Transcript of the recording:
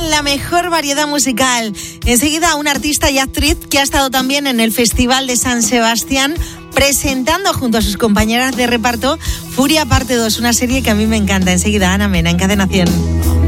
con la mejor variedad musical. Enseguida, una artista y actriz que ha estado también en el Festival de San Sebastián presentando junto a sus compañeras de reparto Furia Parte 2, una serie que a mí me encanta. Enseguida, Ana Mena, en Cadena 100.